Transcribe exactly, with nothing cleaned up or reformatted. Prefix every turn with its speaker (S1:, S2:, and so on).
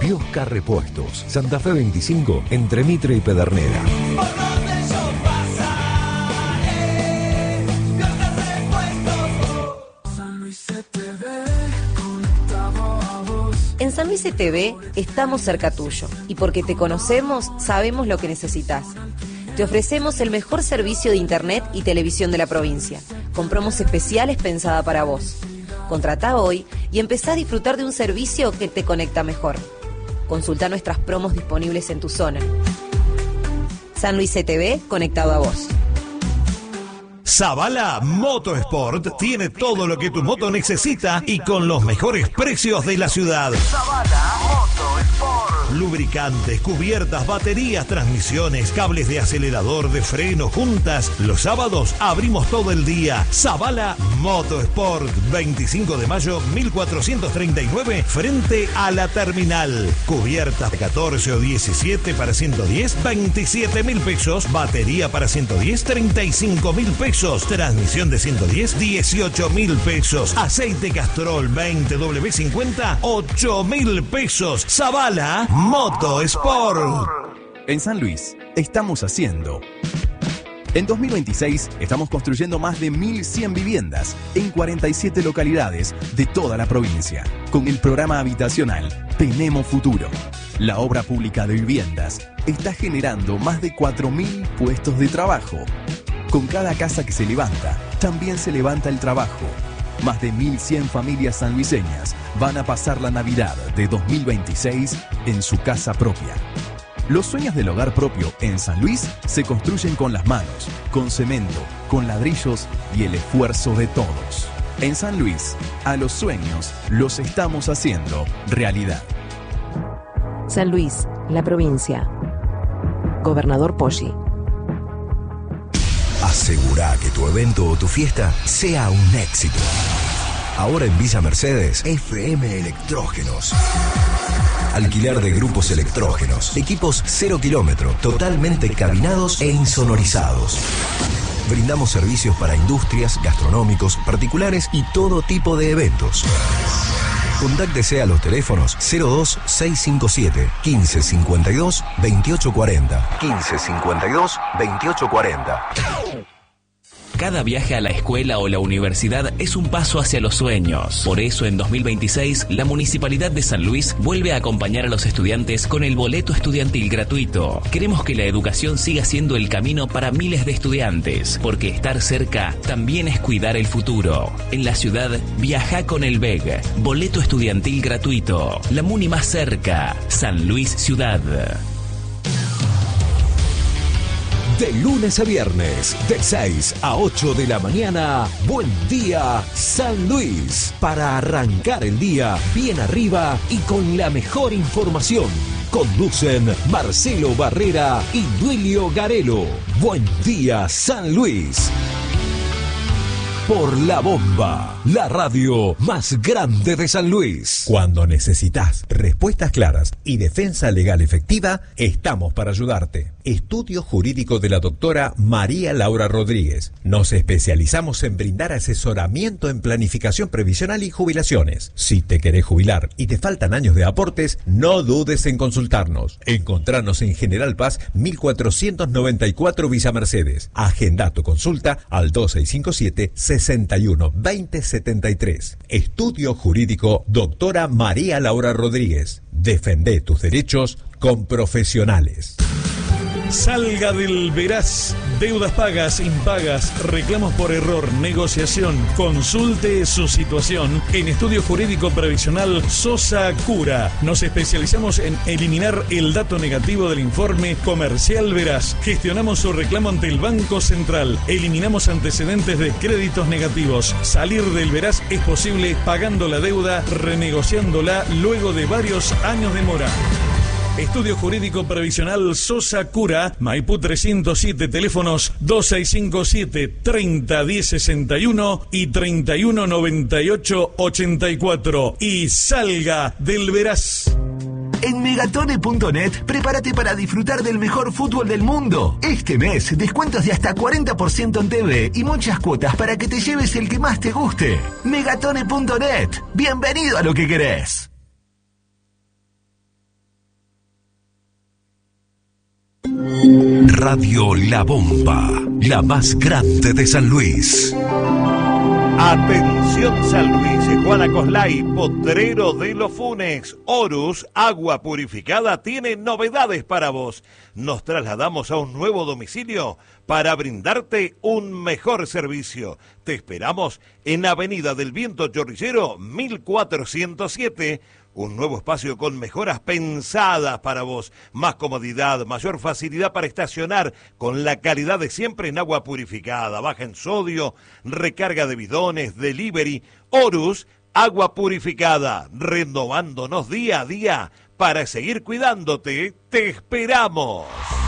S1: Biosca Repuestos, Santa Fe veinticinco, entre Mitre y Pedernera.
S2: En San Luis C T V estamos cerca tuyo y porque te conocemos sabemos lo que necesitas. Te ofrecemos el mejor servicio de internet y televisión de la provincia, con promos especiales pensada para vos. Contratá hoy y empezá a disfrutar de un servicio que te conecta mejor. Consulta nuestras promos disponibles en tu zona. San Luis C T V, conectado a vos.
S3: Zabala Motosport tiene todo lo que tu moto necesita y con los mejores precios de la ciudad.
S4: Zabala Motosport.
S3: Lubricantes, cubiertas, baterías, transmisiones, cables de acelerador, de freno, juntas. Los sábados abrimos todo el día. Zabala Motosport, veinticinco de mayo, mil cuatrocientos treinta y nueve, frente a la terminal. Cubiertas de catorce o diecisiete para ciento diez, veintisiete mil pesos. Batería para ciento diez, treinta y cinco mil pesos. Transmisión de ciento diez, dieciocho mil pesos. Aceite Castrol veinte W cincuenta, ocho mil pesos. Zabala Motosport.
S5: En San Luis, estamos haciendo. En dos mil veintiséis, estamos construyendo más de mil cien viviendas en cuarenta y siete localidades de toda la provincia. Con el programa habitacional Tenemos Futuro. La obra pública de viviendas está generando más de cuatro mil puestos de trabajo. Con cada casa que se levanta, también se levanta el trabajo. Más de mil cien familias sanluiseñas van a pasar la Navidad de dos mil veintiséis en su casa propia. Los sueños del hogar propio en San Luis se construyen con las manos, con cemento, con ladrillos y el esfuerzo de todos. En San Luis, a los sueños los estamos haciendo realidad.
S6: San Luis, la provincia. Gobernador Poggi.
S1: Asegura que tu evento o tu fiesta sea un éxito. Ahora en Villa Mercedes, F M Electrógenos. Alquiler de grupos electrógenos. Equipos cero kilómetro, totalmente cabinados e insonorizados. Brindamos servicios para industrias, gastronómicos, particulares y todo tipo de eventos. Contáctese a los teléfonos cero dos seis cinco siete, quince cincuenta y dos, veintiocho cuarenta. quince cincuenta y dos, veintiocho cuarenta.
S7: Cada viaje a la escuela o la universidad es un paso hacia los sueños. Por eso, en dos mil veintiséis, la Municipalidad de San Luis vuelve a acompañar a los estudiantes con el boleto estudiantil gratuito. Queremos que la educación siga siendo el camino para miles de estudiantes, porque estar cerca también es cuidar el futuro. En la ciudad, viaja con el B E G. Boleto estudiantil gratuito. La Muni más cerca. San Luis Ciudad.
S1: De lunes a viernes, de seis a ocho de la mañana, Buen Día San Luis. Para arrancar el día bien arriba y con la mejor información. Conducen Marcelo Barrera y Duilio Garelo. Buen Día San Luis. Por La Bomba, la radio más grande de San Luis.
S8: Cuando necesitas respuestas claras y defensa legal efectiva, estamos para ayudarte. Estudio jurídico de la doctora María Laura Rodríguez. Nos especializamos en brindar asesoramiento en planificación previsional y jubilaciones. Si te querés jubilar y te faltan años de aportes, no dudes en consultarnos. Encontrarnos en General Paz mil cuatrocientos noventa y cuatro Villa Mercedes. Agenda tu consulta al dos seis cinco siete, sesenta y uno, veinte setenta y tres. Estudio jurídico doctora María Laura Rodríguez. Defende tus derechos con profesionales.
S9: Salga del Veraz. Deudas pagas, impagas, reclamos por error, negociación. Consulte su situación en Estudio Jurídico Previsional Sosa Cura. Nos especializamos en eliminar el dato negativo del informe comercial Veraz. Gestionamos su reclamo ante el Banco Central. Eliminamos antecedentes de créditos negativos. Salir del Veraz es posible pagando la deuda, renegociándola luego de varios años de mora. Estudio Jurídico Previsional Sosa Cura, Maipú trescientos siete, teléfonos dos seis cinco siete, treinta diez sesenta y uno y treinta y uno noventa y ocho ochenta y cuatro. Y salga del Veraz.
S10: En Megatone punto net, prepárate para disfrutar del mejor fútbol del mundo. Este mes, descuentos de hasta cuarenta por ciento en T V y muchas cuotas para que te lleves el que más te guste. Megatone punto net, bienvenido a lo que querés.
S1: Radio La Bomba, la más grande de San Luis.
S3: Atención San Luis, Juana Coslay, Potrero de los Funes, Horus, agua purificada, tiene novedades para vos. Nos trasladamos a un nuevo domicilio para brindarte un mejor servicio. Te esperamos en Avenida del Viento Chorrillero, mil cuatrocientos siete. Un nuevo espacio con mejoras pensadas para vos. Más comodidad, mayor facilidad para estacionar, con la calidad de siempre en agua purificada, baja en sodio, recarga de bidones, delivery. Horus, agua purificada, renovándonos día a día para seguir cuidándote. ¡Te esperamos!